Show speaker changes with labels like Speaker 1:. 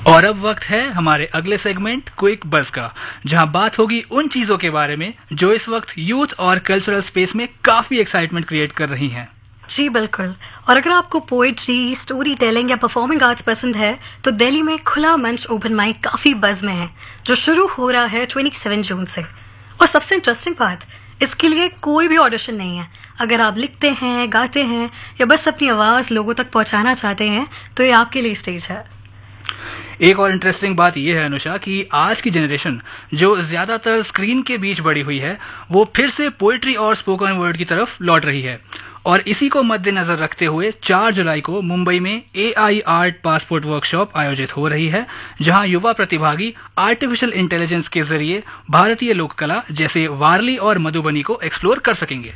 Speaker 1: और अब वक्त है हमारे अगले सेगमेंट क्विक बज़ का, जहां बात होगी उन चीजों के बारे में जो इस वक्त यूथ और कल्चरल स्पेस में काफी एक्साइटमेंट क्रिएट कर रही हैं।
Speaker 2: जी बिल्कुल। और अगर आपको पोएट्री, स्टोरी टेलिंग या परफॉर्मिंग आर्ट्स पसंद है तो दिल्ली में खुला मंच ओपन माइक काफ़ी बज़ में है, जो शुरू हो रहा है 27 जून से। और सबसे इंटरेस्टिंग बात, इसके लिए कोई भी ऑडिशन नहीं है। अगर आप लिखते हैं, गाते हैं या बस अपनी आवाज़ लोगों तक पहुंचाना चाहते हैं तो ये आपके लिए स्टेज है।
Speaker 1: एक और इंटरेस्टिंग बात यह है अनुषा कि आज की जनरेशन जो ज्यादातर स्क्रीन के बीच बड़ी हुई है, वो फिर से पोएट्री और स्पोकन वर्ड की तरफ लौट रही है। और इसी को मद्देनजर रखते हुए 4 जुलाई को मुंबई में AI आर्ट पासपोर्ट वर्कशॉप आयोजित हो रही है, जहां युवा प्रतिभागी आर्टिफिशियल इंटेलिजेंस के जरिए भारतीय लोक कला जैसे वारली और मधुबनी को एक्सप्लोर कर सकेंगे।